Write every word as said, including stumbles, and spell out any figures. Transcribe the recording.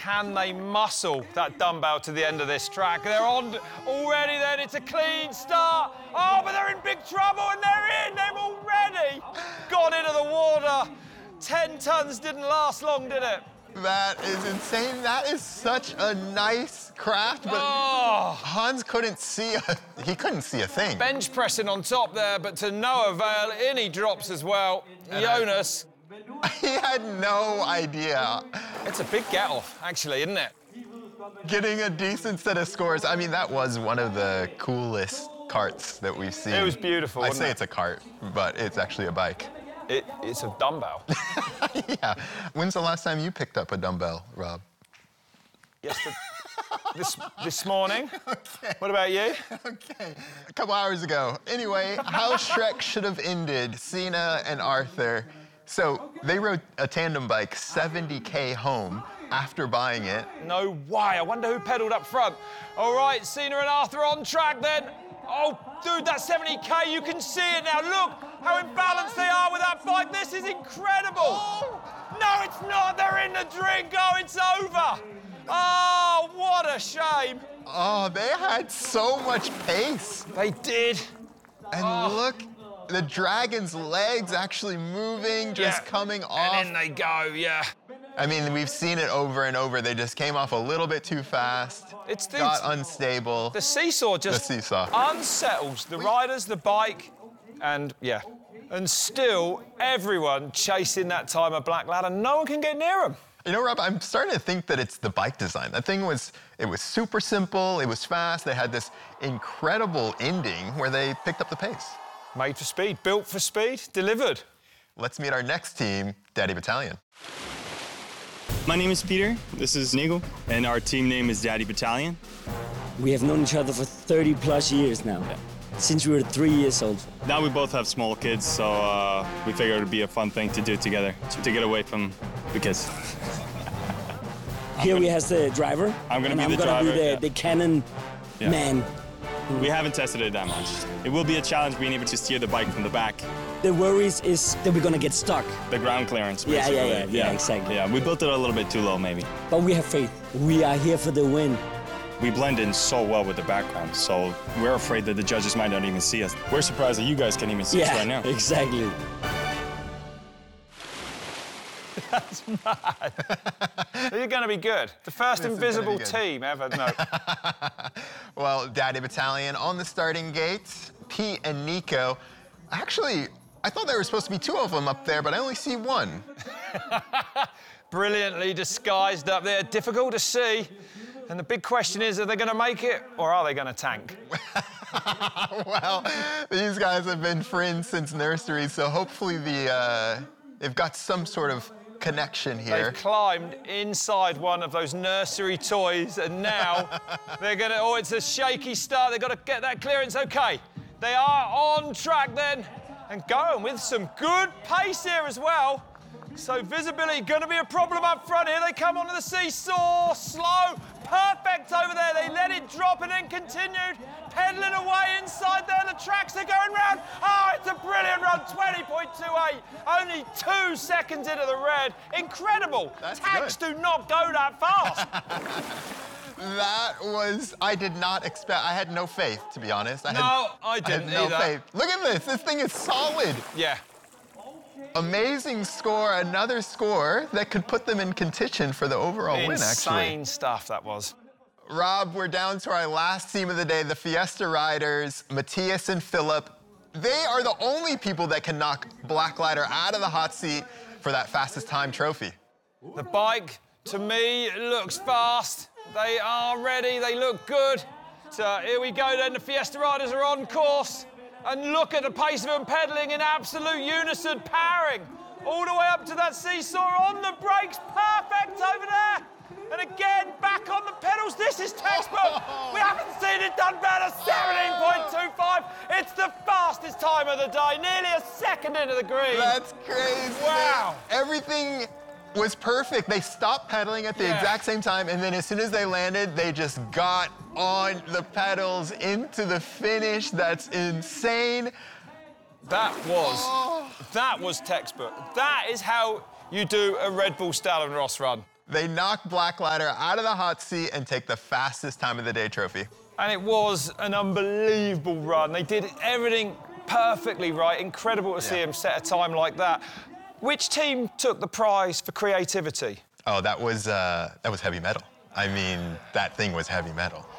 can they muscle that dumbbell to the end of this track? They're on already then, it's a clean start. Oh, but they're in big trouble and they're in, they've already gone into the water. Ten tons didn't last long, did it? That is insane. That is such a nice craft, but oh. Hans couldn't see a, he couldn't see a thing. Bench pressing on top there, but to no avail. In he drops as well. And Jonas. I, he had no idea. It's a big get-off, actually, isn't it? Getting a decent set of scores. I mean, that was one of the coolest carts that we've seen. It was beautiful, I say it? it's a cart, but it's actually a bike. It, it's a dumbbell. Yeah. When's the last time you picked up a dumbbell, Rob? Yesterday. this, this morning. Okay. What about you? Okay. A couple hours ago. Anyway, how Shrek should have ended, Cena and Arthur. So they rode a tandem bike seventy K home after buying it. No way. I wonder who pedalled up front. All right, Cena and Arthur on track then. Oh, dude, that seventy K, you can see it now. Look how imbalanced they are with that bike. This is incredible. Oh. No, it's not. They're in the drink. Oh, it's over. Oh, what a shame. Oh, they had so much pace. They did. And oh. look, the dragon's legs actually moving, just yeah. coming off. And in they go, yeah. I mean, we've seen it over and over. They just came off a little bit too fast. It's the, got unstable. The seesaw just the seesaw. unsettles the riders, the bike, and yeah. And still, everyone chasing that time of Black Ladder. No one can get near them. You know, Rob, I'm starting to think that it's the bike design. That thing was, it was super simple, it was fast. They had this incredible ending where they picked up the pace. Made for speed, built for speed, delivered. Let's meet our next team, Daddy Battalion. My name is Peter, this is Nigel, and our team name is Daddy Battalion. We have known each other for thirty plus years now, yeah. Since we were three years old. Now we both have small kids, so uh, we figured it would be a fun thing to do together, to get away from the kids. Here gonna, we have the driver. I'm gonna and be I'm the gonna driver. be the, yeah. the cannon yeah. man. We haven't tested it that much. It will be a challenge being able to steer the bike from the back. The worries is that we're gonna get stuck. The ground clearance, yeah, basically. Yeah, yeah, yeah, yeah, exactly. Yeah, we built it a little bit too low, maybe. But we have faith. We are here for the win. We blend in so well with the background, so we're afraid that the judges might not even see us. We're surprised that you guys can't even see yeah, us right now. Exactly. That's mad. You're going to be good. The first this invisible team ever. No. Well, Daddy Battalion on the starting gate. Pete and Nico. Actually, I thought there were supposed to be two of them up there, but I only see one. Brilliantly disguised up there. Difficult to see. And the big question is, are they going to make it or are they going to tank? Well, these guys have been friends since nursery, so hopefully the uh, they've got some sort of connection here. They've climbed inside one of those nursery toys, and now they're going to... Oh, it's a shaky start. They've got to get that clearance. OK, they are on track then and going with some good pace here as well. So visibility going to be a problem up front here. They come onto the seesaw, slow, perfect over there. They let it drop and then continued, pedaling away inside there. The tracks are going round. Oh, it's a brilliant run, twenty point two eight. Only two seconds into the red. Incredible. That's Tanks good. do not go that fast. That was, I did not expect, I had no faith, to be honest. I no, had, I didn't I had no either. faith. Look at this, this thing is solid. Yeah. Amazing score, another score that could put them in contention for the overall Insane win, actually. Insane stuff that was. Rob, we're down to our last team of the day, the Fiesta Riders, Matthias and Philip. They are the only people that can knock Black Ladder out of the hot seat for that fastest time trophy. The bike, to me, looks fast. They are ready, they look good. So here we go then, the Fiesta Riders are on course. And look at the pace of them pedaling in absolute unison, powering all the way up to that seesaw on the brakes, perfect over there. And again, back on the pedals, this is textbook. Oh. We haven't seen it done better, seventeen point two five. It's the fastest time of the day, nearly a second into the green. That's crazy. Wow. Everything was perfect. They stopped pedaling at the yeah. exact same time, and then as soon as they landed, they just got on the pedals into the finish. That's insane. That was, oh. that was textbook. That is how you do a Red Bull Stallion Ross run. They knock Blackladder out of the hot seat and take the fastest time of the day trophy. And it was an unbelievable run. They did everything perfectly right. Incredible to see Yeah. him set a time like that. Which team took the prize for creativity? Oh, that was, uh, that was heavy metal. I mean, that thing was heavy metal.